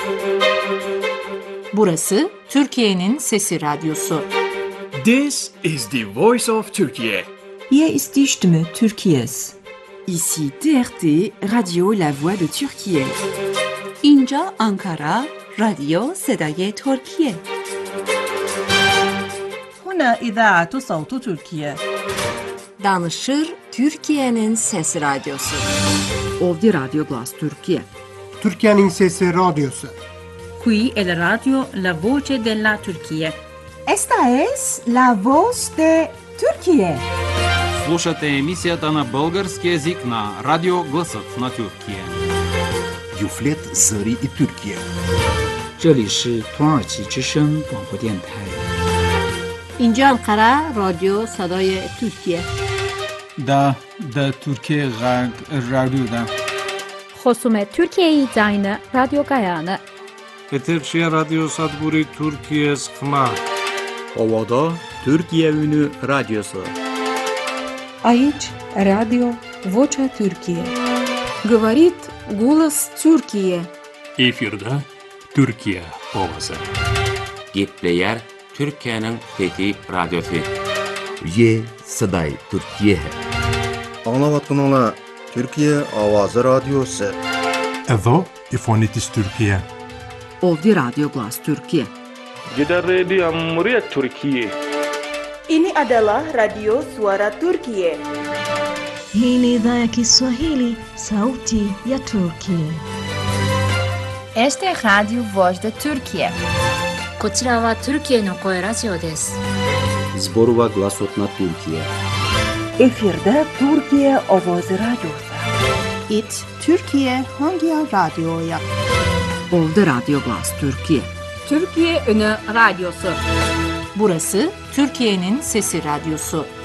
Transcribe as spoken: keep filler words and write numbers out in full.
Burası Türkiye'nin Sesi Radyosu. This is the voice of Turkey. Hier ist die Stimme Türkiye's. Ici T R T, Radio La Voix de Türkiye. اینجا آنکارا، رادیو صدای ترکیه. هنا إذاعة صوت تركيا. Danışır Türkiye'nin Sesi Radyosu. Ovdje Radio Glas Türkiye. Türkiye'nin Sesi Radyosu. Qui è la radio La Voce della Turchia. Esta es La Voz de Türkiye. Слушате емисията на български език на Радио Гласът на Türkiye. Юфлет Зари и Türkiye. 这里是土耳其之声广播电台。 اینجا انقره رادیو صدای ترکیه. دا دا Türkiye Radyo'da. خصوم Türkiye Zayını Radyo Gayanı. Eterşehir Radyo Sadburi Türkiye Sıkma. Ovada Türkiye Ünü Radyosu. Aici Radio Vocea Türkiye. Говорит голос Türkiye. Efirde Türkiye Ovası. Gitleyer Türkiye'nin Fethi Radyosu. Ye Saday Türkiye. Anlavatkanala Türkiye Avazı Radyosu. Evo İfonitis Türkiye. Ovdje Radio Glas Türkiye. Gidan Radio Muryat Türkiye. Ini adalah Radio Suara Turkiye. Hii ni idhaa ya Kiswahili, Sauti ya Turkiye. Este es Radio Voz de Turkiye. こちらはトルキエの声ラジオです。 Zborova Glasotna Türkiye. Efirde Türkiye Ovoz Radyosu. It Türkiye Hangi Radyo'ya? Ovdje Radio Glas Türkiye. Türkiye Ünü Radyosu. Burası Türkiye'nin Sesi Radyosu.